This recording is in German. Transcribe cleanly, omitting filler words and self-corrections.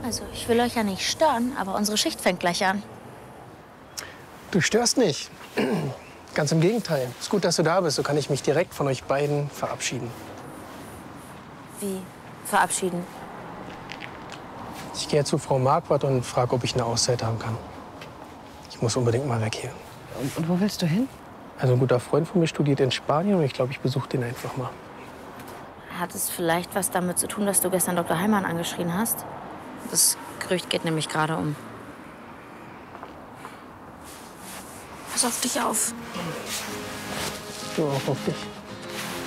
Also, ich will euch ja nicht stören, aber unsere Schicht fängt gleich an. Du störst nicht. Ganz im Gegenteil. Ist gut, dass du da bist. So kann ich mich direkt von euch beiden verabschieden. Wie? Verabschieden? Ich gehe zu Frau Marquardt und frage, ob ich eine Auszeit haben kann. Ich muss unbedingt mal weg hier. Und wo willst du hin? Also ein guter Freund von mir studiert in Spanien und ich glaube, ich besuche den einfach mal. Hat es vielleicht was damit zu tun, dass du gestern Dr. Heimann angeschrien hast? Das Gerücht geht nämlich gerade um. Pass auf dich auf. Du auch auf dich.